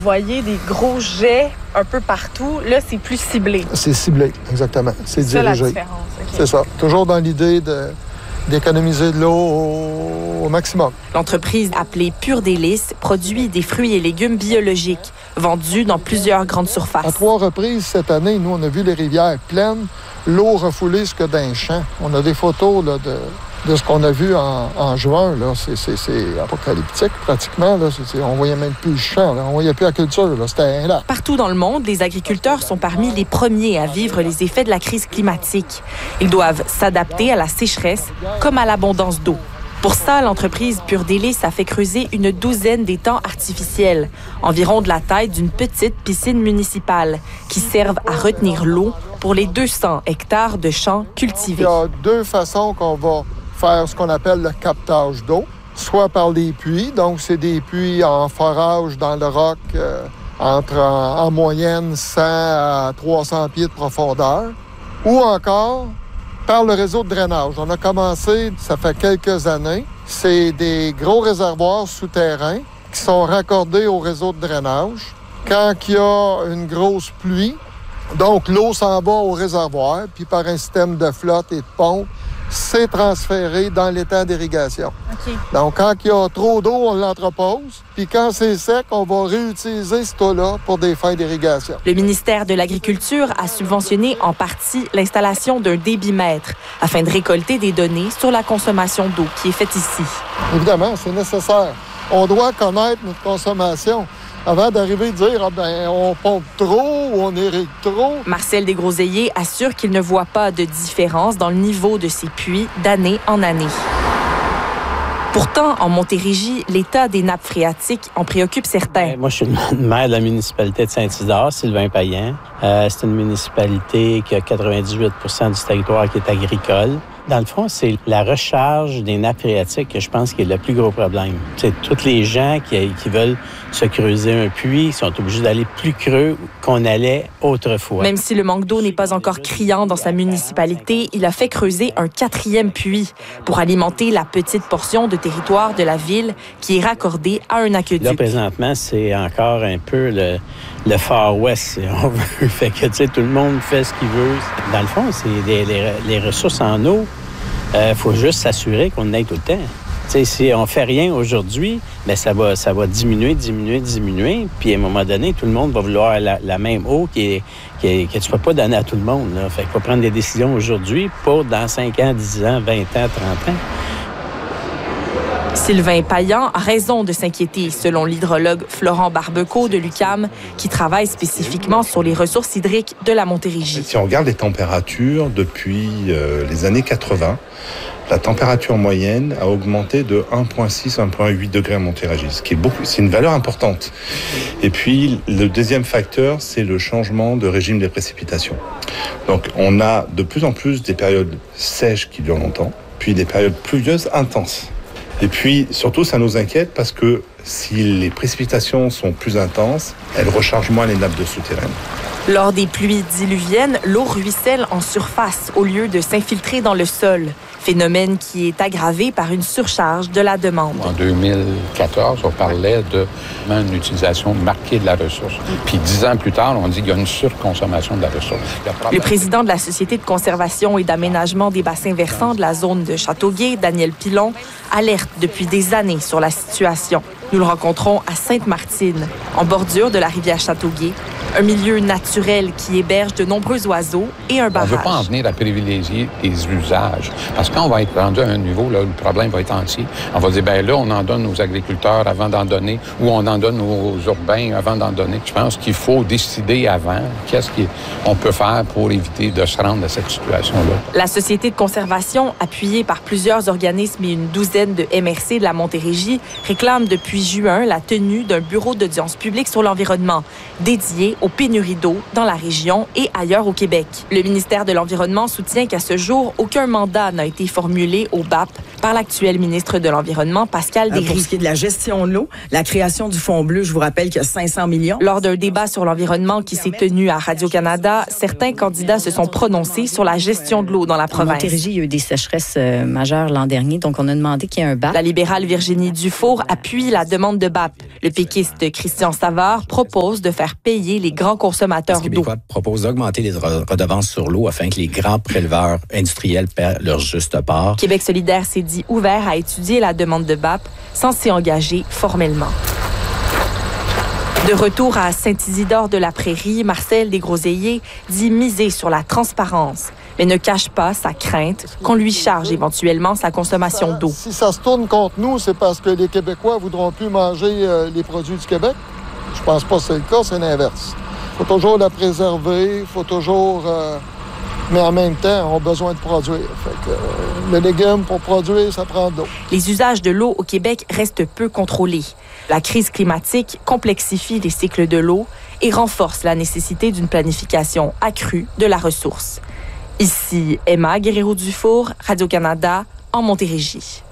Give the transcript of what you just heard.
Vous voyez des gros jets un peu partout. Là, c'est plus ciblé. C'est ciblé, exactement. C'est dirigé. C'est ça la différence. Okay. C'est ça. Toujours dans l'idée d'économiser de l'eau au maximum. L'entreprise appelée Pure Délices produit des fruits et légumes biologiques vendus dans plusieurs grandes surfaces. À 3 reprises cette année, nous, on a vu les rivières pleines, l'eau refoulée jusque dans les champs. On a des photos là, de ce qu'on a vu en juin. Là. C'est apocalyptique pratiquement. Là. On voyait même plus le champ. Là. On voyait plus la culture. Là. C'était là. Partout dans le monde, les agriculteurs sont parmi les premiers à vivre les effets de la crise climatique. Ils doivent s'adapter à la sécheresse comme à l'abondance d'eau. Pour ça, l'entreprise Pure Délices a fait creuser une douzaine d'étangs artificiels, environ de la taille d'une petite piscine municipale, qui servent à retenir l'eau pour les 200 hectares de champs cultivés. Il y a 2 façons qu'on va faire ce qu'on appelle le captage d'eau, soit par des puits, donc c'est des puits en forage dans le roc en moyenne 100 à 300 pieds de profondeur, ou encore par le réseau de drainage. On a commencé, ça fait quelques années, c'est des gros réservoirs souterrains qui sont raccordés au réseau de drainage. Quand il y a une grosse pluie, donc l'eau s'en va au réservoir, puis par un système de flotte et de pompe, c'est transféré dans l'étang d'irrigation. Okay. Donc, quand il y a trop d'eau, on l'entrepose. Puis quand c'est sec, on va réutiliser cette eau-là pour des fins d'irrigation. Le ministère de l'Agriculture a subventionné en partie l'installation d'un débitmètre afin de récolter des données sur la consommation d'eau qui est faite ici. Évidemment, c'est nécessaire. On doit connaître notre consommation avant d'arriver à dire on pompe trop ou on irrigue trop. Marcel Desgroseilliers assure qu'il ne voit pas de différence dans le niveau de ses puits d'année en année. Pourtant, en Montérégie, l'état des nappes phréatiques en préoccupe certains. Moi, je suis le maire de la municipalité de Saint-Isidore, Sylvain Payen. C'est une municipalité qui a 98 du territoire qui est agricole. Dans le fond, c'est la recharge des nappes phréatiques que je pense qui est le plus gros problème. C'est tous les gens qui veulent se creuser un puits sont obligés d'aller plus creux qu'on allait autrefois. Même si le manque d'eau n'est pas encore criant dans sa municipalité, il a fait creuser un 4e puits pour alimenter la petite portion de territoire de la ville qui est raccordée à un aqueduc. Là, présentement, c'est encore un peu le Far West, si on veut. Fait que, tu sais, tout le monde fait ce qu'il veut. Dans le fond, c'est les ressources en eau. Faut juste s'assurer qu'on en ait tout le temps. T'sais, si on fait rien aujourd'hui, bien, ça va diminuer. Puis à un moment donné, tout le monde va vouloir la même eau que tu peux pas donner à tout le monde. Là. Fait qu'il faut prendre des décisions aujourd'hui pour dans 5 ans, 10 ans, 20 ans, 30 ans. Sylvain Payan a raison de s'inquiéter, selon l'hydrologue Florent Barbeco de l'UQAM, qui travaille spécifiquement sur les ressources hydriques de la Montérégie. Si on regarde les températures depuis les années 80, la température moyenne a augmenté de 1,6 à 1,8 degrés à Montérégie, ce qui est c'est une valeur importante. Et puis, le deuxième facteur, c'est le changement de régime des précipitations. Donc, on a de plus en plus des périodes sèches qui durent longtemps, puis des périodes pluvieuses intenses. Et puis, surtout, ça nous inquiète parce que si les précipitations sont plus intenses, elles rechargent moins les nappes d'eau souterraines. Lors des pluies diluviennes, l'eau ruisselle en surface au lieu de s'infiltrer dans le sol. Phénomène qui est aggravé par une surcharge de la demande. En 2014, on parlait d'une utilisation marquée de la ressource. Puis 10 ans plus tard, on dit qu'il y a une surconsommation de la ressource. Le président de la Société de conservation et d'aménagement des bassins versants de la zone de Châteauguay, Daniel Pilon, alerte depuis des années sur la situation. Nous le rencontrons à Sainte-Martine, en bordure de la rivière Châteauguay, un milieu naturel qui héberge de nombreux oiseaux et un barrage. On ne veut pas en venir à privilégier des usages. Parce que quand on va être rendu à un niveau, là, le problème va être entier. On va dire, bien là, on en donne aux agriculteurs avant d'en donner, ou on en donne aux urbains avant d'en donner. Je pense qu'il faut décider avant qu'est-ce qu'on peut faire pour éviter de se rendre à cette situation-là. La Société de conservation, appuyée par plusieurs organismes et une douzaine de MRC de la Montérégie, réclame depuis juin la tenue d'un bureau d'audience publique sur l'environnement dédié aux pénuries d'eau dans la région et ailleurs au Québec. Le ministère de l'Environnement soutient qu'à ce jour, aucun mandat n'a été formulé au BAP par l'actuel ministre de l'Environnement, Pascal Derry. Pour ce qui est de la gestion de l'eau, la création du Fonds bleu, je vous rappelle qu'il y a 500 millions. Lors d'un débat sur l'environnement qui s'est tenu à Radio-Canada, certains candidats se sont prononcés sur la gestion de l'eau dans la province. En Montérégie, il y a eu des sécheresses majeures l'an dernier, donc on a demandé qu'il y ait un BAP. La libérale Virginie Dufour appuie la demande de BAP. Le péquiste Christian Savard propose de faire payer les grands consommateurs d'eau. Les Québécois proposent d'augmenter les redevances sur l'eau afin que les grands préleveurs industriels paient leur juste part. Québec solidaire s'est dit ouvert à étudier la demande de BAP sans s'y engager formellement. De retour à Saint-Isidore-de-la-Prairie, Marcel Desgroseilliers dit miser sur la transparence, mais ne cache pas sa crainte qu'on lui charge éventuellement sa consommation d'eau. Si ça se tourne contre nous, c'est parce que les Québécois ne voudront plus manger les produits du Québec. Je pense pas que c'est le cas, c'est l'inverse. Il faut toujours la préserver, il faut toujours... mais en même temps, on a besoin de produire. Fait que, le légume, pour produire, ça prend de l'eau. Les usages de l'eau au Québec restent peu contrôlés. La crise climatique complexifie les cycles de l'eau et renforce la nécessité d'une planification accrue de la ressource. Ici Emma Guerrero-Dufour, Radio-Canada, en Montérégie.